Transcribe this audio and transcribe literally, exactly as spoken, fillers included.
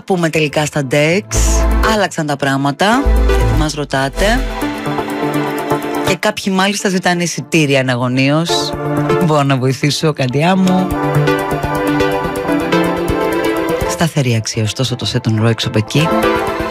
πούμε τελικά στα Dex. Άλλαξαν τα πράγματα, γιατί μας ρωτάτε. Και κάποιοι μάλιστα ζητάνε εισιτήρια αναγωνίως. Μπορώ να βοηθήσω, Καντιά μου. Σταθερή αξία ωστόσο το set των Royx από εκεί.